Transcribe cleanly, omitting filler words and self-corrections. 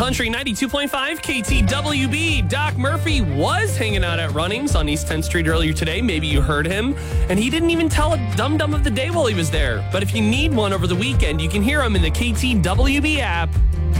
Country 92.5 KTWB. Doc Murphy was hanging out at Runnings on East 10th Street earlier today. Maybe you heard him. And he didn't even tell a dum-dum of the day while he was there. But if you need one over the weekend, you can hear him in the KTWB app.